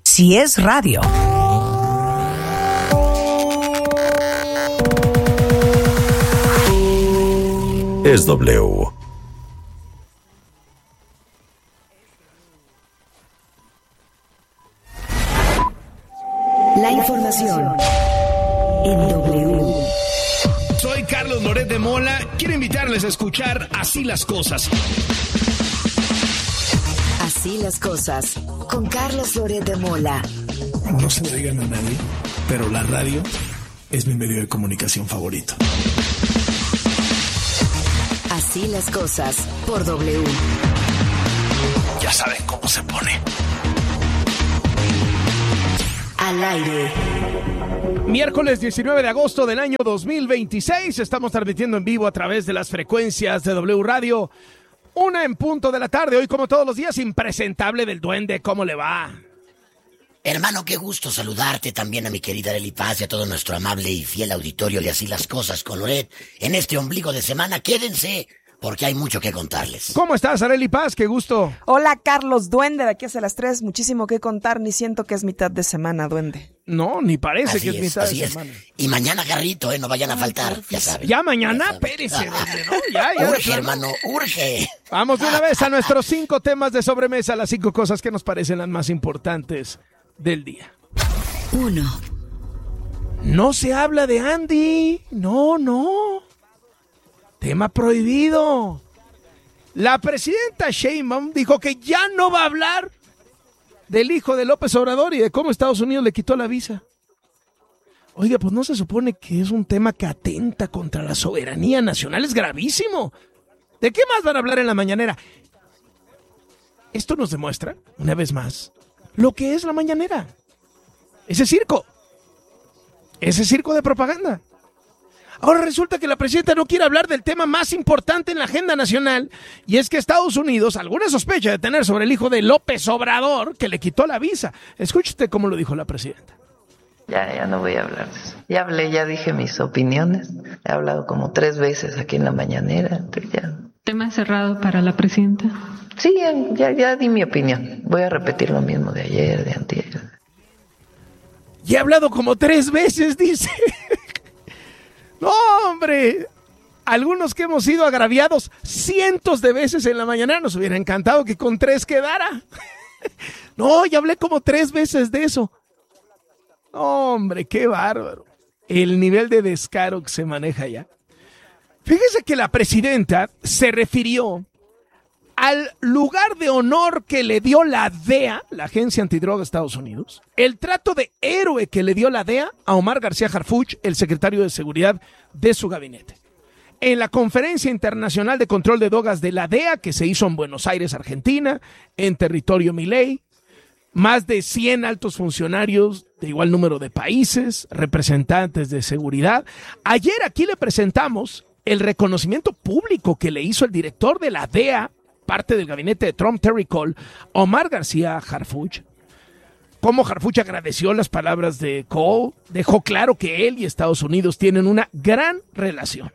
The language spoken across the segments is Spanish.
Si es radio. Es W. La información en W. Soy Carlos Loret de Mola. Quiero invitarles a escuchar Así las Cosas. Así las cosas, con Carlos Loret de Mola. No se lo digan a nadie, pero la radio es mi medio de comunicación favorito. Así las cosas, por W. Ya saben cómo se pone. Al aire. Miércoles 19 de agosto del año 2026. Estamos transmitiendo en vivo a través de las frecuencias de W Radio. 1:00 p.m. Hoy, como todos los días, impresentable del duende. ¿Cómo le va? Hermano, qué gusto saludarte, también a mi querida Arely Paz y a todo nuestro amable y fiel auditorio de Así las Cosas con Loret. En este ombligo de semana, quédense, porque hay mucho que contarles. ¿Cómo estás, Arely Paz? Qué gusto. Hola, Carlos, duende, de aquí hacia las 3, muchísimo que contar, ni siento que es mitad de semana, duende. No, ni parece Así que es mitad de semana. Y mañana, Garrito, no vayan a faltar, ya saben. Ya mañana, espérese, duende, ¿no? Ya. Urge, hermano, urge. Vamos de una vez a nuestros 5 temas de sobremesa, las 5 cosas que nos parecen las más importantes del día. 1. No se habla de Andy. No. Tema prohibido. La presidenta Sheinbaum dijo que ya no va a hablar del hijo de López Obrador y de cómo Estados Unidos le quitó la visa. Oiga, pues no se supone que es un tema que atenta contra la soberanía nacional. Es gravísimo. ¿De qué más van a hablar en la mañanera? Esto nos demuestra, una vez más, lo que es la mañanera. Ese circo de propaganda. Ahora resulta que la presidenta no quiere hablar del tema más importante en la agenda nacional, y es que Estados Unidos alguna sospecha de tener sobre el hijo de López Obrador, que le quitó la visa. Escúchate cómo lo dijo la presidenta. Ya no voy a hablar de eso. Ya hablé, ya dije mis opiniones. He hablado como 3 veces aquí en la mañanera. Entonces ya. ¿Tema cerrado para la presidenta? Sí, ya di mi opinión. Voy a repetir lo mismo de ayer, de antier. Y he hablado como 3 veces, dice. No, hombre. Algunos que hemos sido agraviados cientos de veces en la mañana, nos hubiera encantado que con 3 quedara. No, ya hablé como 3 veces de eso. No, hombre, qué bárbaro. El nivel de descaro que se maneja ya. Fíjese que la presidenta se refirió al lugar de honor que le dio la DEA, la Agencia Antidroga de Estados Unidos, el trato de héroe que le dio la DEA a Omar García Harfuch, el secretario de Seguridad de su gabinete. En la Conferencia Internacional de Control de Drogas de la DEA, que se hizo en Buenos Aires, Argentina, en territorio Milei, más de 100 altos funcionarios de igual número de países, representantes de seguridad. Ayer aquí le presentamos el reconocimiento público que le hizo el director de la DEA, parte del gabinete de Trump, Terry Cole, Omar García Harfuch. Cómo Harfuch agradeció las palabras de Cole, dejó claro que él y Estados Unidos tienen una gran relación.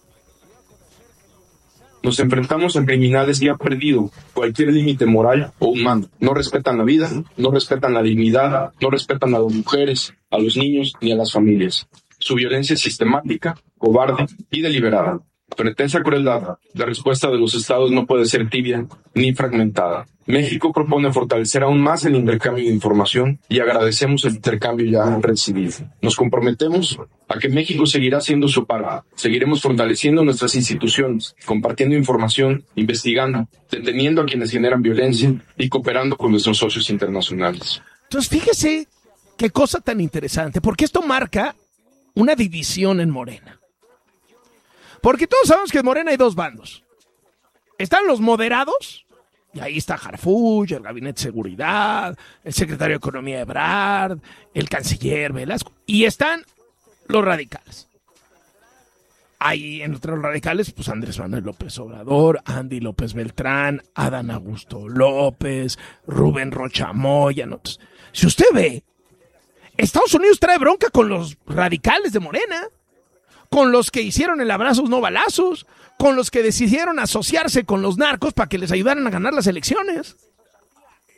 Nos enfrentamos a criminales que han perdido cualquier límite moral o humano. No respetan la vida, no respetan la dignidad, no respetan a las mujeres, a los niños ni a las familias. Su violencia es sistemática, cobarde y deliberada. Frente a esa crueldad, la respuesta de los estados no puede ser tibia ni fragmentada. México propone fortalecer aún más el intercambio de información y agradecemos el intercambio ya recibido. Nos comprometemos a que México seguirá siendo su par. Seguiremos fortaleciendo nuestras instituciones, compartiendo información, investigando, deteniendo a quienes generan violencia y cooperando con nuestros socios internacionales. Entonces, fíjese qué cosa tan interesante, porque esto marca una división en Morena. Porque todos sabemos que en Morena hay 2 bandos. Están los moderados, y ahí está Harfuch, el Gabinete de Seguridad, el Secretario de Economía Ebrard, el Canciller Velasco, y están los radicales. Ahí entre los radicales, pues Andrés Manuel López Obrador, Andy López Beltrán, Adán Augusto López, Rubén Rocha Moya. ¿No? Si usted ve, Estados Unidos trae bronca con los radicales de Morena, con los que hicieron el abrazos no balazos, con los que decidieron asociarse con los narcos para que les ayudaran a ganar las elecciones.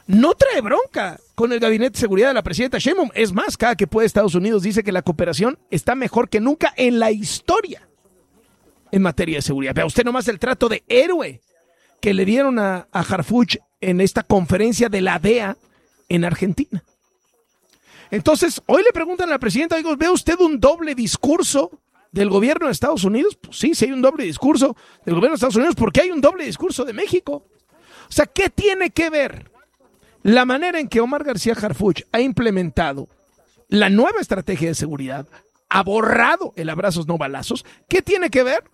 no trae bronca con el Gabinete de Seguridad de la presidenta Sheinbaum. Es más, cada que puede Estados Unidos dice que la cooperación está mejor que nunca en la historia en materia de seguridad. Vea usted nomás el trato de héroe que le dieron a Harfuch en esta conferencia de la DEA en Argentina. Entonces, hoy le preguntan a la presidenta, oiga, ¿ve usted un doble discurso del gobierno de Estados Unidos? Pues sí, sí hay un doble discurso del gobierno de Estados Unidos, porque hay un doble discurso de México. O sea, ¿qué tiene que ver la manera en que Omar García Harfuch ha implementado la nueva estrategia de seguridad, ha borrado el abrazos no balazos? ¿Qué tiene que ver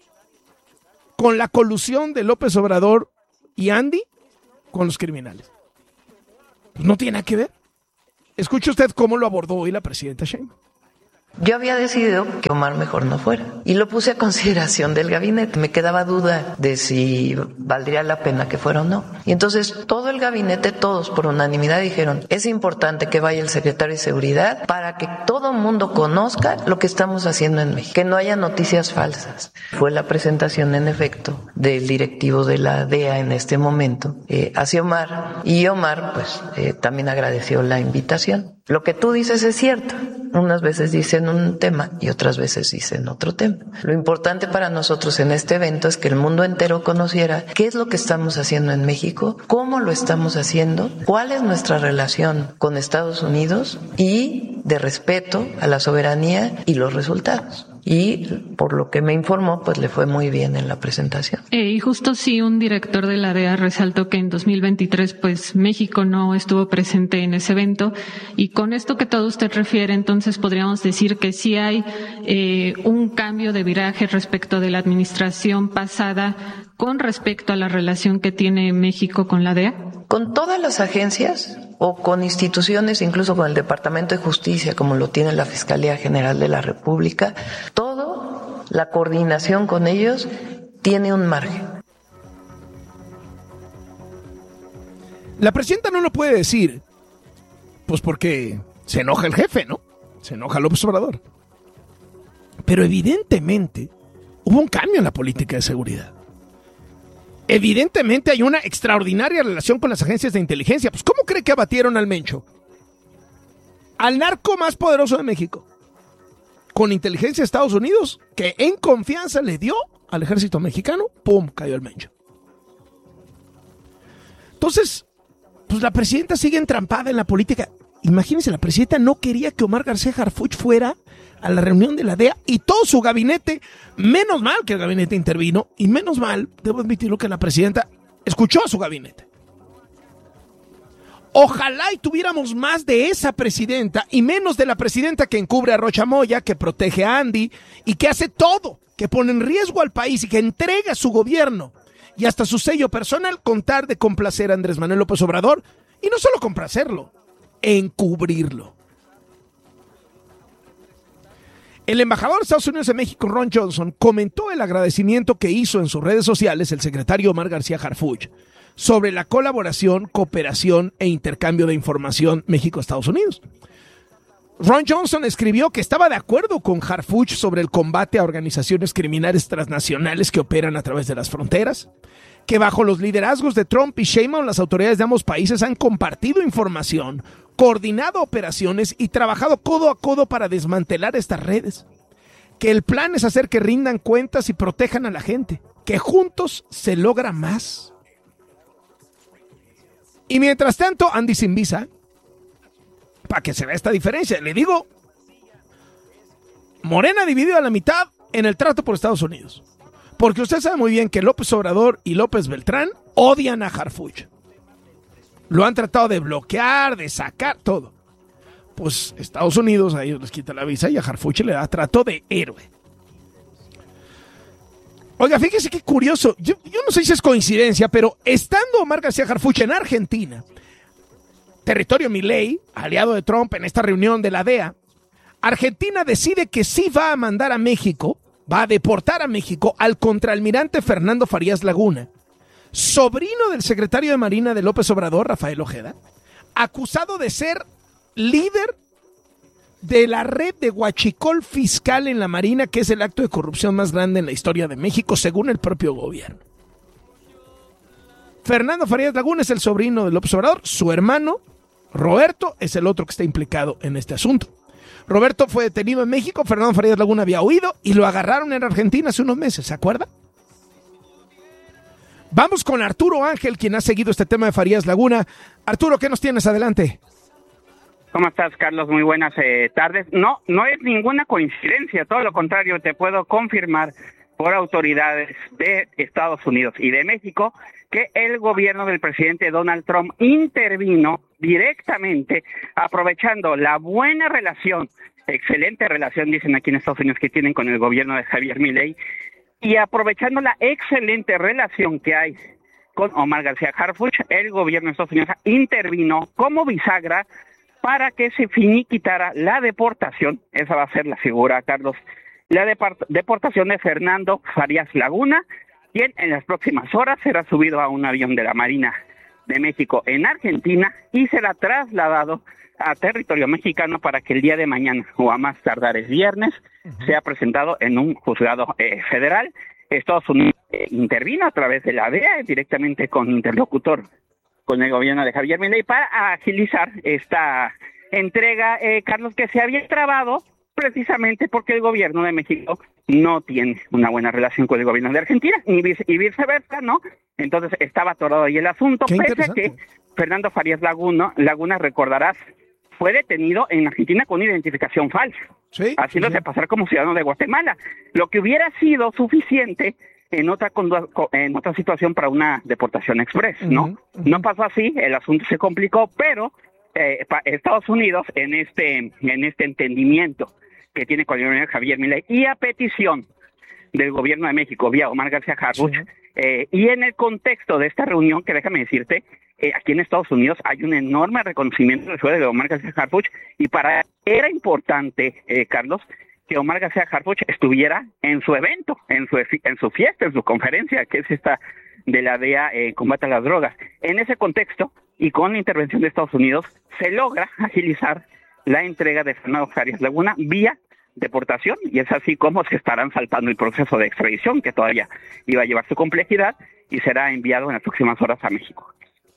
con la colusión de López Obrador y Andy con los criminales? Pues no tiene nada que ver. Escuche usted cómo lo abordó hoy la presidenta Sheinbaum. Yo había decidido que Omar mejor no fuera y lo puse a consideración del gabinete. Me quedaba duda de si valdría la pena que fuera o no. Y entonces todo el gabinete, todos por unanimidad dijeron, es importante que vaya el secretario de Seguridad para que todo mundo conozca lo que estamos haciendo en México, que no haya noticias falsas. Fue la presentación, en efecto, del directivo de la DEA en este momento hacia Omar, y Omar pues también agradeció la invitación. Lo que tú dices es cierto. Unas veces dicen un tema y otras veces dicen otro tema. Lo importante para nosotros en este evento es que el mundo entero conociera qué es lo que estamos haciendo en México, cómo lo estamos haciendo, cuál es nuestra relación con Estados Unidos y de respeto a la soberanía y los resultados. Y por lo que me informó, pues le fue muy bien en la presentación. Y justo sí, un director de la DEA resaltó que en 2023 pues México no estuvo presente en ese evento, y con esto que todo usted refiere, entonces podríamos decir que sí hay un cambio de viraje respecto de la administración pasada con respecto a la relación que tiene México con la DEA. Con todas las agencias o con instituciones, incluso con el Departamento de Justicia, como lo tiene la Fiscalía General de la República, todo, la coordinación con ellos tiene un margen. La presidenta no lo puede decir, pues porque se enoja el jefe, ¿no? Se enoja López Obrador. Pero evidentemente hubo un cambio en la política de seguridad. Evidentemente hay una extraordinaria relación con las agencias de inteligencia. Pues ¿cómo cree que abatieron al Mencho? Al narco más poderoso de México. Con inteligencia de Estados Unidos, que en confianza le dio al ejército mexicano, ¡pum!, cayó el Mencho. Entonces, pues la presidenta sigue entrampada en la política. Imagínense, la presidenta no quería que Omar García Harfuch fuera a la reunión de la DEA y todo su gabinete. Menos mal que el gabinete intervino y menos mal, debo admitirlo, que la presidenta escuchó a su gabinete. Ojalá y tuviéramos más de esa presidenta y menos de la presidenta que encubre a Rocha Moya, que protege a Andy y que hace todo, que pone en riesgo al país y que entrega su gobierno y hasta su sello personal con tal de complacer a Andrés Manuel López Obrador, y no solo complacerlo, encubrirlo. El embajador de Estados Unidos en México, Ron Johnson, comentó el agradecimiento que hizo en sus redes sociales el secretario Omar García Harfuch sobre la colaboración, cooperación e intercambio de información México-Estados Unidos. Ron Johnson escribió que estaba de acuerdo con Harfuch sobre el combate a organizaciones criminales transnacionales que operan a través de las fronteras, que bajo los liderazgos de Trump y Sheinbaum las autoridades de ambos países han compartido información, coordinado operaciones y trabajado codo a codo para desmantelar estas redes, que el plan es hacer que rindan cuentas y protejan a la gente, que juntos se logra más. Y mientras tanto, Andy sin visa, para que se vea esta diferencia, le digo, Morena dividido a la mitad en el trato por Estados Unidos. Porque usted sabe muy bien que López Obrador y López Beltrán odian a Harfuch. Lo han tratado de bloquear, de sacar, todo. Pues Estados Unidos a ellos les quita la visa y a Harfuch le da trato de héroe. Oiga, fíjese qué curioso. Yo no sé si es coincidencia, pero estando Omar García Harfuch en Argentina, territorio Milei, aliado de Trump en esta reunión de la DEA, Argentina decide que sí va a mandar a México, va a deportar a México al contraalmirante Fernando Farías Laguna, sobrino del secretario de Marina de López Obrador, Rafael Ojeda, acusado de ser líder de la red de huachicol fiscal en la Marina, que es el acto de corrupción más grande en la historia de México, según el propio gobierno. Fernando Farías Laguna es el sobrino de López Obrador. Su hermano, Roberto, es el otro que está implicado en este asunto. Roberto fue detenido en México, Fernando Farías Laguna había huido y lo agarraron en Argentina hace unos meses, ¿se acuerda? Vamos con Arturo Ángel, quien ha seguido este tema de Farías Laguna. Arturo, ¿qué nos tienes? Adelante. ¿Cómo estás, Carlos? Muy buenas tardes. No es ninguna coincidencia, todo lo contrario, te puedo confirmar por autoridades de Estados Unidos y de México que el gobierno del presidente Donald Trump intervino directamente aprovechando la buena relación, excelente relación, dicen aquí en Estados Unidos, que tienen con el gobierno de Javier Milei, y aprovechando la excelente relación que hay con Omar García Harfuch, el gobierno de Estados Unidos intervino como bisagra para que se finiquitara la deportación, esa va a ser la figura, Carlos, la deportación de Fernando Farías Laguna, quien en las próximas horas será subido a un avión de la Marina de México en Argentina y será trasladado a territorio mexicano para que el día de mañana, o a más tardar el viernes, sea presentado en un juzgado federal. Estados Unidos intervino a través de la DEA, directamente con interlocutor con el gobierno de Javier Milei, para agilizar esta entrega, Carlos, que se había trabado precisamente porque el gobierno de México no tiene una buena relación con el gobierno de Argentina, y viceversa, ¿no? Entonces estaba atorado ahí el asunto, pese a que Fernando Farías Laguna, recordarás, fue detenido en Argentina con identificación falsa, haciéndose pasar como ciudadano de Guatemala, lo que hubiera sido suficiente en otra situación para una deportación express, ¿no? No pasó así, el asunto se complicó, pero Estados Unidos en este entendimiento que tiene con el gobierno de Javier Milei y a petición del gobierno de México vía Omar García Harfuch, y en el contexto de esta reunión, que déjame decirte, aquí en Estados Unidos hay un enorme reconocimiento del sueldo de Omar García Harfuch, y era importante, Carlos, que Omar García Harfuch estuviera en su evento, en su fiesta, en su conferencia, que es esta de la DEA combate a las drogas. En ese contexto, y con la intervención de Estados Unidos, se logra agilizar la entrega de Fernando Farías Laguna vía deportación, y es así como se estarán saltando el proceso de extradición, que todavía iba a llevar su complejidad, y será enviado en las próximas horas a México.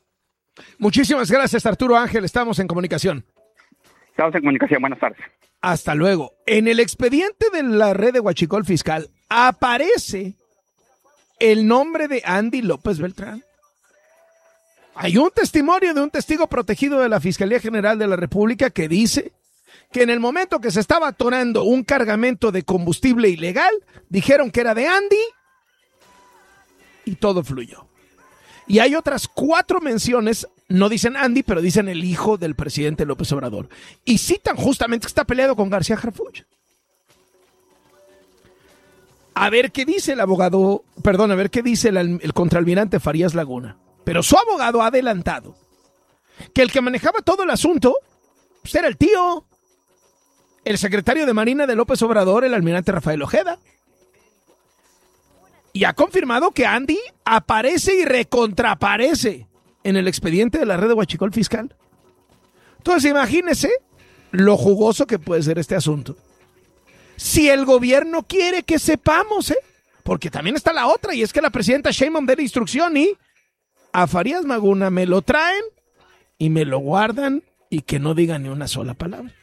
Muchísimas gracias, Arturo Ángel, estamos en comunicación. Estamos en comunicación, buenas tardes. Hasta luego. En el expediente de la red de Huachicol Fiscal aparece el nombre de Andy López Beltrán. Hay un testimonio de un testigo protegido de la Fiscalía General de la República que dice que en el momento que se estaba atorando un cargamento de combustible ilegal, dijeron que era de Andy y todo fluyó. Y hay otras 4 menciones, no dicen Andy, pero dicen el hijo del presidente López Obrador. Y citan justamente que está peleado con García Harfuch. A ver qué dice el contraalmirante Farías Laguna. Pero su abogado ha adelantado que el que manejaba todo el asunto pues era el tío, el secretario de Marina de López Obrador, el almirante Rafael Ojeda. Y ha confirmado que Andy aparece y recontraparece en el expediente de la red de Huachicol Fiscal. Entonces imagínese lo jugoso que puede ser este asunto. Si el gobierno quiere que sepamos, porque también está la otra, y es que la presidenta Sheinbaum dé la instrucción y a Farías Laguna me lo traen y me lo guardan y que no diga ni una sola palabra.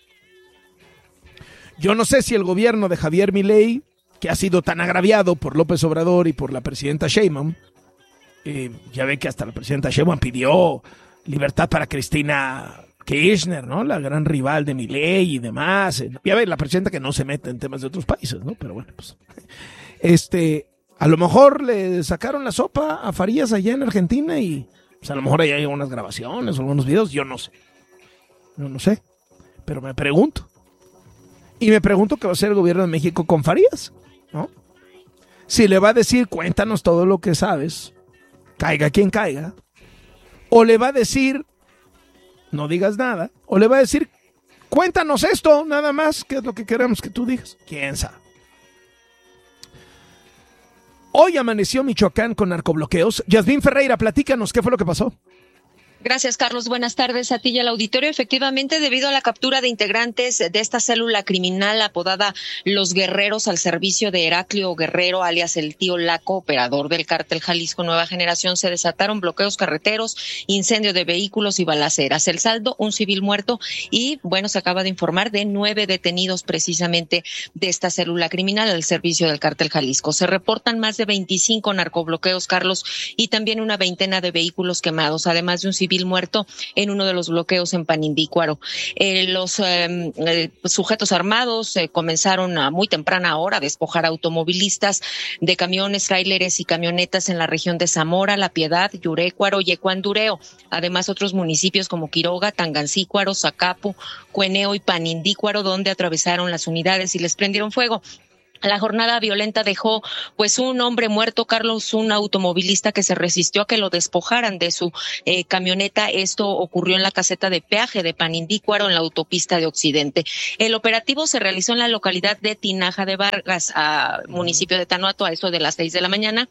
Yo no sé si el gobierno de Javier Milei, que ha sido tan agraviado por López Obrador y por la presidenta Sheinbaum, ya ve que hasta la presidenta Sheinbaum pidió libertad para Cristina Kirchner, ¿no? La gran rival de Milei y demás. Ya ve, la presidenta que no se mete en temas de otros países, ¿no? Pero bueno, pues a lo mejor le sacaron la sopa a Farías allá en Argentina y pues a lo mejor ahí hay algunas grabaciones o algunos videos, yo no sé. No sé, pero me pregunto. Y me pregunto qué va a hacer el gobierno de México con Farías, ¿no? Si le va a decir, cuéntanos todo lo que sabes, caiga quien caiga, o le va a decir, no digas nada, o le va a decir, cuéntanos esto, nada más, que es lo que queremos que tú digas. ¿Quién sabe? Hoy amaneció Michoacán con narcobloqueos. Yasmín Ferreira, platícanos, ¿qué fue lo que pasó? Gracias, Carlos. Buenas tardes a ti y al auditorio. Efectivamente, debido a la captura de integrantes de esta célula criminal apodada Los Guerreros al servicio de Heraclio Guerrero, alias el Tío Laco, operador del cártel Jalisco Nueva Generación, se desataron bloqueos carreteros, incendio de vehículos y balaceras. El saldo, un civil muerto y, bueno, se acaba de informar de 9 detenidos precisamente de esta célula criminal al servicio del cártel Jalisco. Se reportan más de 25 narcobloqueos, Carlos, y también una veintena de vehículos quemados, además de un civil muerto en uno de los bloqueos en Panindícuaro. Los sujetos armados comenzaron a muy temprana hora a despojar automovilistas de camiones, tráileres y camionetas en la región de Zamora, La Piedad, Yurécuaro y Ecuandureo. Además, otros municipios como Quiroga, Tangancícuaro, Zacapu, Cueneo y Panindícuaro, donde atravesaron las unidades y les prendieron fuego. La jornada violenta dejó pues un hombre muerto, Carlos, un automovilista que se resistió a que lo despojaran de su camioneta. Esto ocurrió en la caseta de peaje de Panindícuaro en la autopista de Occidente. El operativo se realizó en la localidad de Tinaja de Vargas, municipio de Tanuato, a eso de las 6 de la mañana.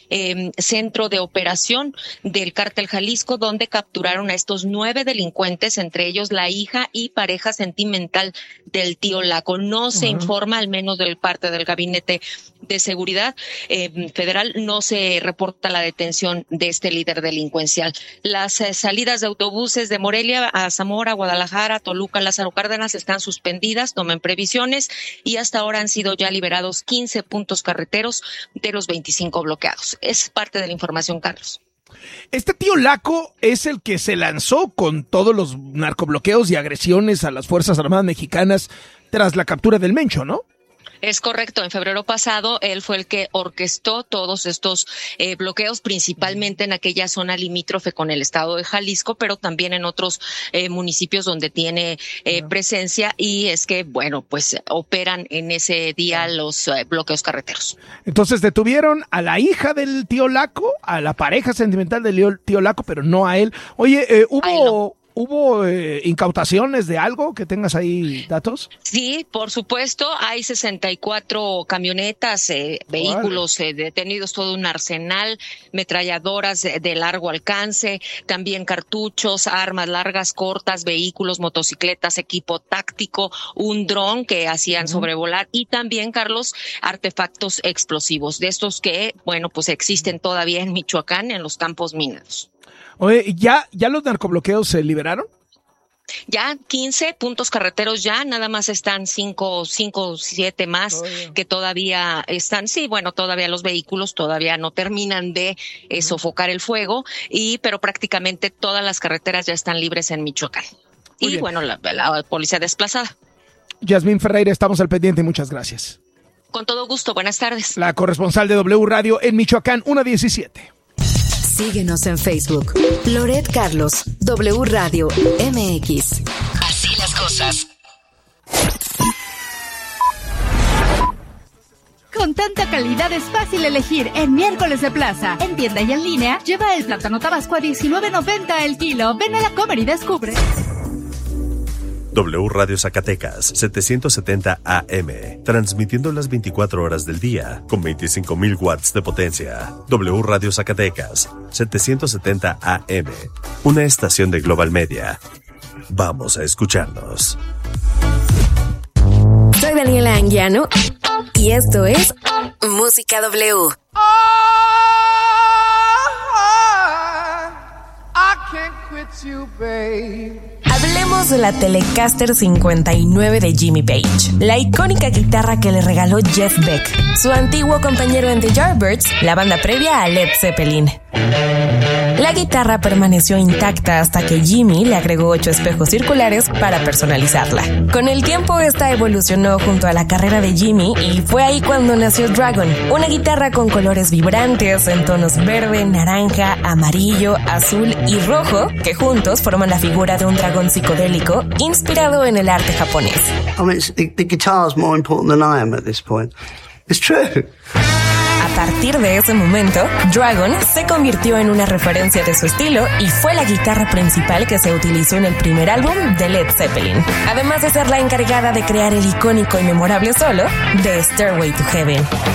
Centro de operación del cártel Jalisco, donde capturaron a estos 9 delincuentes, entre ellos la hija y pareja sentimental del Tío Laco. No se informa, al menos del parte del Gabinete de Seguridad Federal, no se reporta la detención de este líder delincuencial. Las salidas de autobuses de Morelia a Zamora, Guadalajara, Toluca, Lázaro Cárdenas están suspendidas, tomen previsiones, y hasta ahora han sido ya liberados 15 puntos carreteros de los 25 bloqueados. Es parte de la información, Carlos. Este Tío Laco es el que se lanzó con todos los narcobloqueos y agresiones a las Fuerzas Armadas mexicanas tras la captura del Mencho, ¿no? Es correcto. En febrero pasado, él fue el que orquestó todos estos bloqueos, principalmente en aquella zona limítrofe con el estado de Jalisco, pero también en otros municipios donde tiene presencia, y es que, bueno, pues operan en ese día los bloqueos carreteros. Entonces detuvieron a la hija del Tío Laco, a la pareja sentimental del Tío Laco, pero no a él. Oye, ¿Hubo incautaciones de algo que tengas ahí datos? Sí, por supuesto. Hay 64 camionetas, vehículos detenidos, todo un arsenal, metralladoras de largo alcance, también cartuchos, armas largas, cortas, vehículos, motocicletas, equipo táctico, un dron que hacían sobrevolar, y también, Carlos, artefactos explosivos, de estos que, bueno, pues existen todavía en Michoacán, en los campos mineros. Oye, ¿ya los narcobloqueos se liberaron? Ya 15 puntos carreteros, ya nada más están 5, 7 más que todavía están. Sí, bueno, todavía los vehículos todavía no terminan de sofocar el fuego, pero prácticamente todas las carreteras ya están libres en Michoacán. Muy bien. Bueno, la policía desplazada. Yasmín Ferreira, estamos al pendiente, muchas gracias. Con todo gusto, buenas tardes. La corresponsal de W Radio en Michoacán, 1:17. Síguenos en Facebook. Loret Carlos, W Radio MX. Así las cosas. Con tanta calidad es fácil elegir en Miércoles de Plaza. En tienda y en línea, lleva el plátano tabasco a $19.90 el kilo. Ven a la Comer y descubre. W Radio Zacatecas, 770 AM, transmitiendo las 24 horas del día, con 25,000 watts de potencia. W Radio Zacatecas, 770 AM, una estación de Global Media. Vamos a escucharnos. Soy Daniela Anguiano, y esto es Música W. I can't quit you, babe. Hablemos de la Telecaster 59 de Jimmy Page, la icónica guitarra que le regaló Jeff Beck, su antiguo compañero en The Yardbirds, la banda previa a Led Zeppelin. La guitarra permaneció intacta hasta que Jimmy le agregó 8 espejos circulares para personalizarla. Con el tiempo, esta evolucionó junto a la carrera de Jimmy, y fue ahí cuando nació Dragon, una guitarra con colores vibrantes en tonos verde, naranja, amarillo, azul y rojo, que juntos forman la figura de un dragón psicodélico inspirado en el arte japonés. I mean, the guitar's more important than I am at this point. It's true. A partir de ese momento, Dragon se convirtió en una referencia de su estilo y fue la guitarra principal que se utilizó en el primer álbum de Led Zeppelin, además de ser la encargada de crear el icónico y memorable solo de Stairway to Heaven.